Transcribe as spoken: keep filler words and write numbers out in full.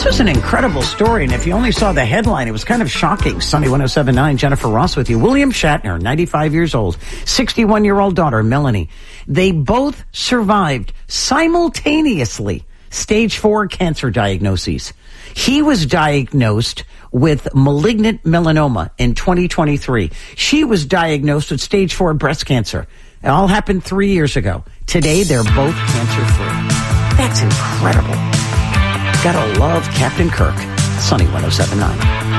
This was an incredible story, and if you only saw the headline, it was kind of shocking. Sunny one oh seven point nine, Jennifer Ross with you. William Shatner, ninety-five years old, sixty-one-year-old daughter, Melanie. They both survived simultaneously stage four cancer diagnoses. He was diagnosed with malignant melanoma in twenty twenty-three. She was diagnosed with stage four breast cancer. It all happened three years ago. Today, they're both cancer-free. That's incredible. Gotta love Captain Kirk. Sunny one oh seven point nine.